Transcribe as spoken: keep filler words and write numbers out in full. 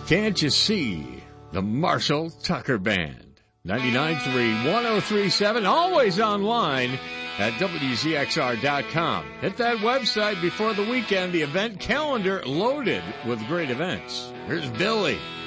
Can't you see the Marshall Tucker Band? ninety-nine point three, one oh three point seven, always online at W Z X R dot com. Hit that website before the weekend. The event calendar loaded with great events. Here's Billy.